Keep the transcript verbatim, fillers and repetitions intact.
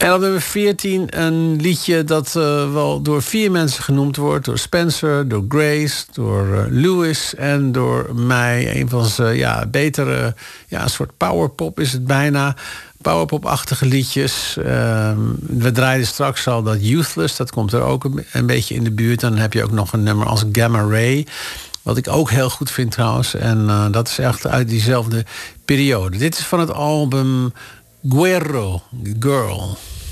En op nummer veertien een liedje dat uh, wel door vier mensen genoemd wordt. Door Spencer, door Grace, door uh, Lewis en door mij. Een van zijn ja, betere, ja, een soort powerpop is het bijna. Powerpop-achtige liedjes. Uh, we draaiden straks al dat Youthless, dat komt er ook een, een beetje in de buurt. Dan heb je ook nog een nummer als Gamma Ray. Wat ik ook heel goed vind trouwens. En uh, dat is echt uit diezelfde periode. Dit is van het album Guerrero, Girl.